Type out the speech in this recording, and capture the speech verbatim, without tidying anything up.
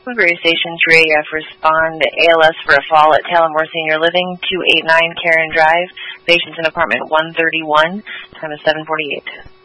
Woodbury Station three A F, respond to A L S for a fall at Talamore Senior Living, two eighty-nine Karen Drive. Patients in apartment one thirty-one. Time is seven forty-eight.